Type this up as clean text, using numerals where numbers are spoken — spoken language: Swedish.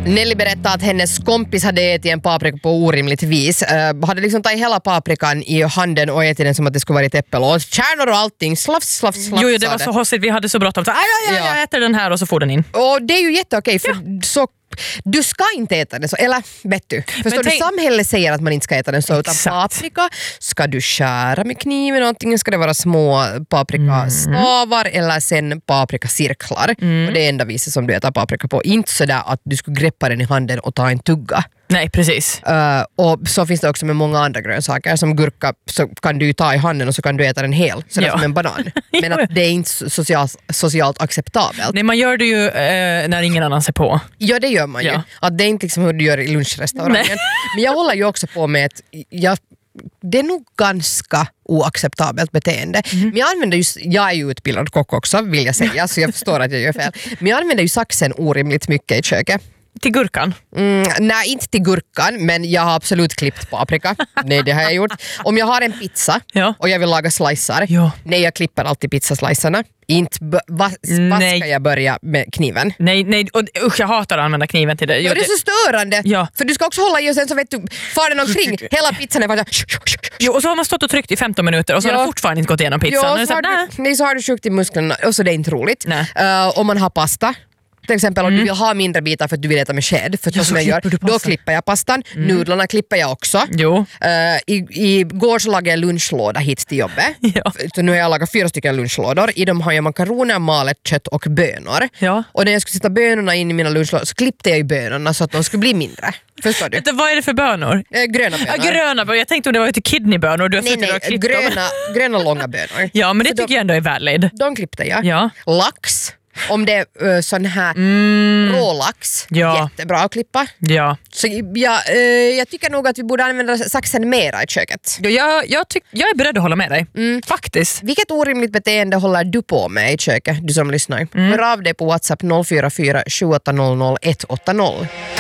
Nelly berättade att hennes kompis hade ätit en paprika på orimligt vis. Hade liksom tagit hela paprikan i handen och ätit den som att det skulle vara ett äppel. Och kärnor och allting, slafs. Jo, det var så hossigt, vi hade så bråttom. Jag äter den här och så får den in. Och det är ju jätteokej, för så du ska inte äta den så, eller vet du? Förstår du, samhället säger att man inte ska äta den så, utan paprika ska du skära med kniven, antingen ska det vara små paprikastavar eller sen paprikacirklar. Och det är enda viset som du äter paprika på, inte sådär att du ska greppa den i handen och ta en tugga. Nej, precis. Och så finns det också med många andra grönsaker. Som gurka så kan du ta i handen och så kan du äta den hel, sådär som en banan. Men att det är inte socialt acceptabelt. Nej, man gör det ju när ingen annan ser på. Ja, det gör man ju. Att det är inte liksom hur du gör i lunchrestaurangen. Men jag håller ju också på med att det är nog ganska oacceptabelt beteende. Men jag är ju utbildad kock också, vill jag säga, så jag förstår att jag gör fel. Men jag använder ju saxen orimligt mycket i köket. Till gurkan? Nej, inte till gurkan, men jag har absolut klippt paprika. Nej, det har jag gjort. Om jag har en pizza och jag vill laga slicer, nej, jag klipper alltid pizzaslicerna. Inte vad ska jag börja med kniven? Nej, och usch, jag hatar att använda kniven till det. Ja, det är så störande. Ja. För du ska också hålla i och sen så vet du, far den omkring, hela pizzan är bara jo, och så har man stått och tryckt i 15 minuter och så har det fortfarande inte gått igenom pizzan. Så har du sjukt i musklerna och så det är inte roligt. Om man har pasta, till exempel om du vill ha mindre bitar för att du vill äta med sked, för som jag gör, då klipper jag pastan. Nudlarna klipper jag också. Igår så lagade jag lunchlåda hit till jobbet. Så nu har jag lagat 4 stycken lunchlådor. I dem har jag makaroner, malet kött och bönor. Och när jag skulle sätta bönorna in i mina lunchlådor så klippte jag i bönorna så att de skulle bli mindre. Förstår du? Vad är det för bönor? Gröna bönor. Gröna bönor. Jag tänkte om det var till kidneybönor. Gröna långa bönor. Ja, men det tycker jag ändå är valid. De klippte jag. Lax. Om det är sån här rålax, jättebra att klippa. Så jag tycker nog att vi borde använda saxen mera i köket. Jag är beredd att hålla med dig, faktiskt. Vilket orimligt beteende håller du på med i köket, du som lyssnar? Hör av dig på WhatsApp 044 780 180.